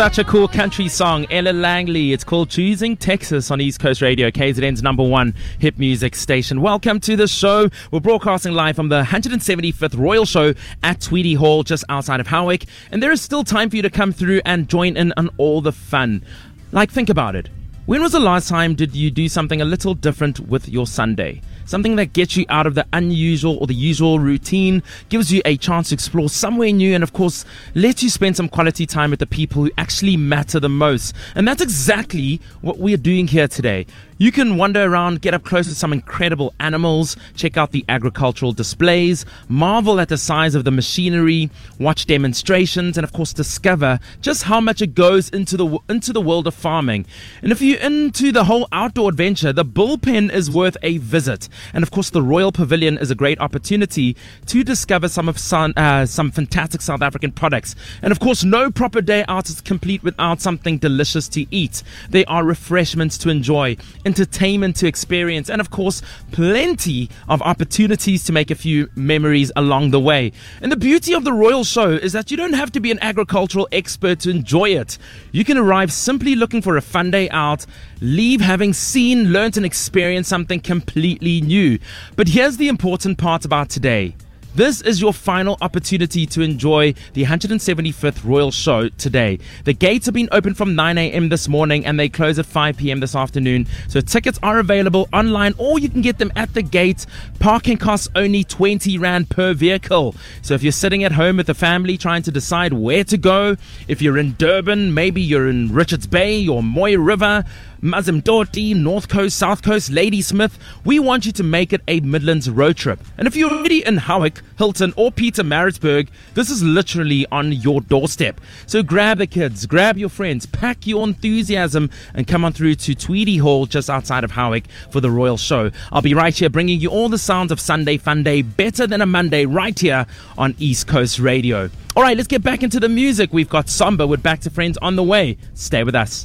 Such a cool country song, Ella Langley. It's called Choosing Texas on East Coast Radio, KZN's #1 hit music station. Welcome to the show. We're broadcasting live from the 175th Royal Show at Tweedy Hall, just outside of Howick. And there is still time for you to come through and join in on all the fun. Like, think about it. When was the last time did you do something a little different with your Sunday? Something that gets you out of the unusual or the usual routine, gives you a chance to explore somewhere new, and of course, lets you spend some quality time with the people who actually matter the most. And that's exactly what we're doing here today. You can wander around, get up close to some incredible animals, check out the agricultural displays, marvel at the size of the machinery, watch demonstrations, and of course discover just how much it goes into the world of farming. And if you're into the whole outdoor adventure, the Bullpen is worth a visit. And of course the Royal Pavilion is a great opportunity to discover some fantastic South African products. And of course no proper day out is complete without something delicious to eat. There are refreshments to enjoy, entertainment to experience, and of course plenty of opportunities to make a few memories along the way. And the beauty of the Royal Show is that you don't have to be an agricultural expert to enjoy it. You can arrive simply looking for a fun day out, leave having seen, learned and experienced something completely new. But here's the important part about today. This is your final opportunity to enjoy the 175th Royal Show today. The gates have been open from 9 a.m. this morning and they close at 5 p.m. this afternoon. So tickets are available online or you can get them at the gate. Parking costs only 20 Rand per vehicle. So if you're sitting at home with the family trying to decide where to go, if you're in Durban, maybe you're in Richards Bay or Moy River, Mazimdoti, North Coast, South Coast, Ladysmith, we want you to make it a Midlands road trip. And if you're already in Howick, Hilton or Pietermaritzburg, this is literally on your doorstep. So grab the kids, grab your friends, pack your enthusiasm and come on through to Tweedy Hall just outside of Howick for the Royal Show. I'll be right here bringing you all the sounds of Sunday Fun Day, better than a Monday, right here on East Coast Radio. All right, let's get back into the music. We've got Samba with Back to Friends on the way. Stay with us.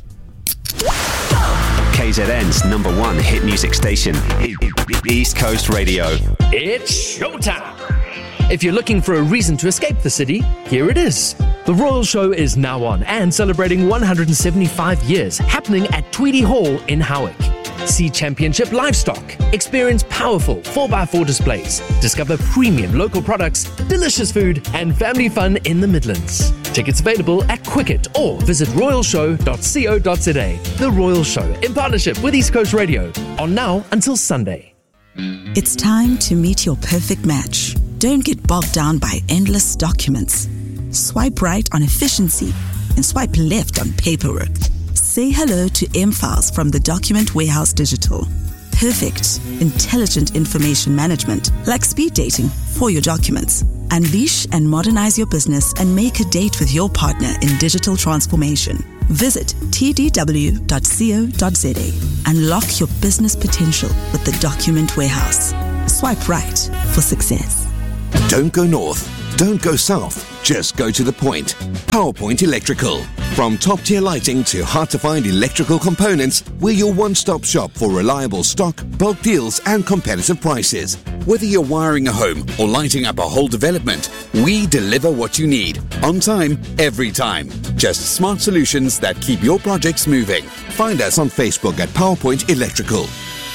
KZN's #1 hit music station, East Coast Radio. It's showtime! If you're looking for a reason to escape the city, here it is. The Royal Show is now on and celebrating 175 years, happening at Tweedy Hall in Howick. See championship livestock, experience powerful 4x4 displays, discover premium local products, delicious food, and family fun in the Midlands. Tickets available at Quicket or visit royalshow.co.za. The Royal Show, in partnership with East Coast Radio, on now until Sunday. It's time to meet your perfect match. Don't get bogged down by endless documents. Swipe right on efficiency and swipe left on paperwork. Say hello to M-Files from the Document Warehouse Digital. Perfect, intelligent information management, like speed dating for your documents. Unleash and modernize your business and make a date with your partner in digital transformation. Visit tdw.co.za. Unlock your business potential with the Document Warehouse. Swipe right for success. Don't go north. Don't go south. Just go to the point. PowerPoint Electrical. From top-tier lighting to hard-to-find electrical components, we're your one-stop shop for reliable stock, bulk deals, and competitive prices. Whether you're wiring a home or lighting up a whole development, we deliver what you need. On time, every time. Just smart solutions that keep your projects moving. Find us on Facebook at PowerPoint Electrical.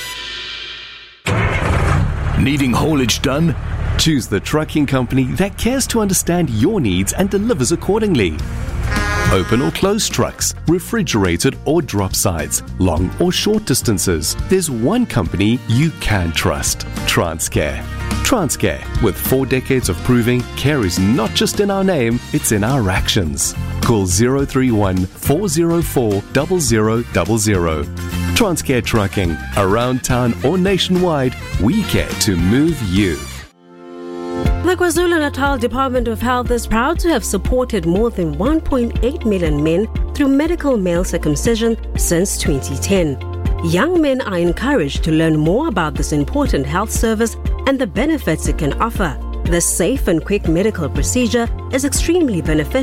Needing haulage done? Choose the trucking company that cares to understand your needs and delivers accordingly. Open or closed trucks, refrigerated or drop sides, long or short distances. There's one company you can trust. Transcare. Transcare, with 4 decades of proving, care is not just in our name, it's in our actions. Call 031 404 0000. Transcare Trucking. Around town or nationwide, we care to move you. The KwaZulu-Natal Department of Health is proud to have supported more than 1.8 million men through medical male circumcision since 2010. Young men are encouraged to learn more about this important health service and the benefits it can offer. This safe and quick medical procedure is extremely beneficial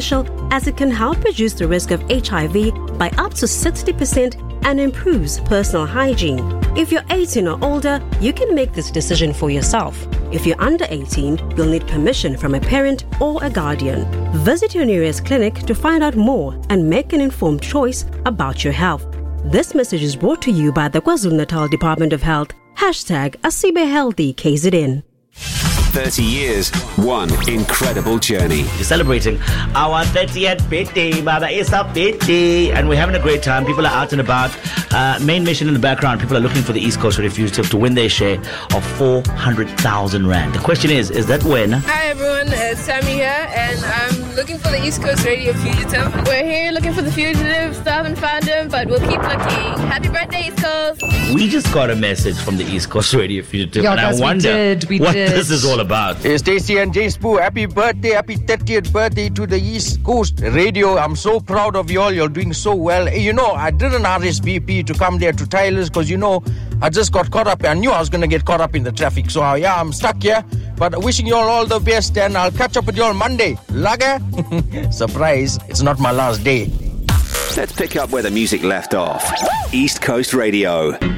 as it can help reduce the risk of HIV by up to 60% and improves personal hygiene. If you're 18 or older, you can make this decision for yourself. If you're under 18, you'll need permission from a parent or a guardian. Visit your nearest clinic to find out more and make an informed choice about your health. This message is brought to you by the KwaZulu-Natal Department of Health. #AsibeHealthy KZN. 30 years, one incredible journey. We're celebrating our 30th birthday, Baba. It's our birthday, and we're having a great time. People are out and about. Main mission in the background, people are looking for the East Coast Radio Fugitive to win their share of 400,000 Rand. The question is that when? Hi everyone, it's Sammy here, and I'm looking for the East Coast Radio Fugitive. We're here looking for the fugitive, still haven't found him, but we'll keep looking. Happy birthday, East Coast! We just got a message from the East Coast Radio Fugitive, Yeah, and I guys, wonder we what did. this is all about. Hey, Stacey and Jay Spoo, happy birthday, happy 30th birthday to the East Coast Radio. I'm so proud of you all. You're doing so well. Hey, you know, I did an RSVP to come there to Tyler's because, you know, I just got caught up. I knew I was going to get caught up in the traffic. So, yeah, I'm stuck here. But wishing you all the best, and I'll catch up with you on Monday. Lager? Surprise, it's not my last day. Let's pick up where the music left off. East Coast Radio.